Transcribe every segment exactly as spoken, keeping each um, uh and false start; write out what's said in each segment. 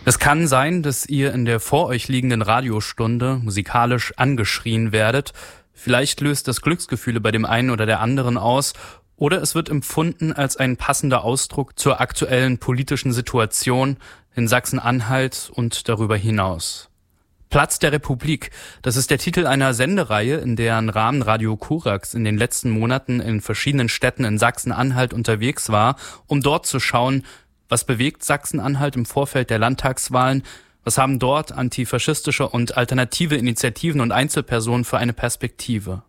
Es kann sein, dass ihr in der vor euch liegenden Radiostunde musikalisch angeschrien werdet. Vielleicht löst das Glücksgefühle bei dem einen oder der anderen aus, oder es wird empfunden als ein passender Ausdruck zur aktuellen politischen Situation in Sachsen-Anhalt und darüber hinaus. Platz der Republik, das ist der Titel einer Sendereihe, in deren Rahmen Radio Korax in den letzten Monaten in verschiedenen Städten in Sachsen-Anhalt unterwegs war, um dort zu schauen, was bewegt Sachsen-Anhalt im Vorfeld der Landtagswahlen? Was haben dort antifaschistische und alternative Initiativen und Einzelpersonen für eine Perspektive?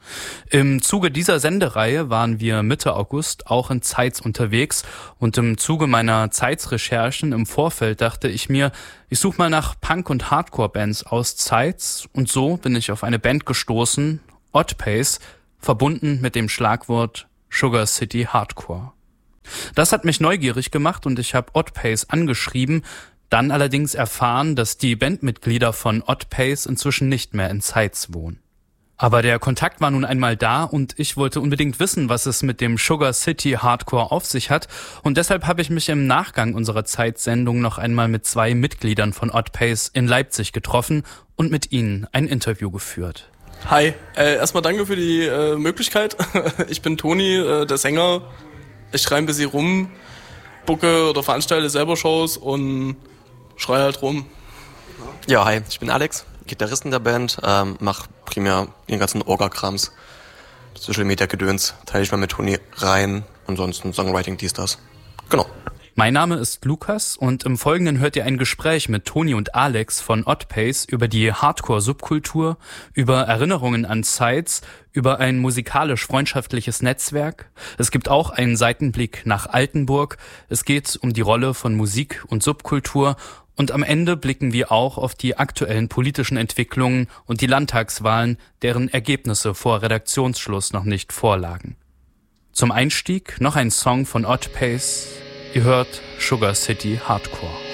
Im Zuge dieser Sendereihe waren wir Mitte August auch in Zeitz unterwegs und im Zuge meiner Zeitz-Recherchen im Vorfeld dachte ich mir, ich suche mal nach Punk- und Hardcore-Bands aus Zeitz und so bin ich auf eine Band gestoßen, Odd Pace, verbunden mit dem Schlagwort Sugar City Hardcore. Das hat mich neugierig gemacht und ich habe Odd Pace angeschrieben, dann allerdings erfahren, dass die Bandmitglieder von Odd Pace inzwischen nicht mehr in Zeitz wohnen. Aber der Kontakt war nun einmal da und ich wollte unbedingt wissen, was es mit dem Sugar City Hardcore auf sich hat und deshalb habe ich mich im Nachgang unserer Zeitsendung noch einmal mit zwei Mitgliedern von Odd Pace in Leipzig getroffen und mit ihnen ein Interview geführt. Hi, äh, erstmal danke für die äh, Möglichkeit. Ich bin Toni, äh, der Sänger. Ich schreie ein bisschen rum, bucke oder veranstalte selber Shows und schreie halt rum. Ja, hi, ich bin Alex, Gitarrist in der Band, ähm, mach primär den ganzen Orga-Krams, Social Media Gedöns, teile ich mal mit Toni rein, ansonsten Songwriting, dies, das. Genau. Mein Name ist Lukas und im Folgenden hört ihr ein Gespräch mit Toni und Alex von Odd Pace über die Hardcore-Subkultur, über Erinnerungen an Zeitz, über ein musikalisch-freundschaftliches Netzwerk. Es gibt auch einen Seitenblick nach Altenburg. Es geht um die Rolle von Musik und Subkultur und am Ende blicken wir auch auf die aktuellen politischen Entwicklungen und die Landtagswahlen, deren Ergebnisse vor Redaktionsschluss noch nicht vorlagen. Zum Einstieg noch ein Song von Odd Pace. Ihr hört Sugar City Hardcore.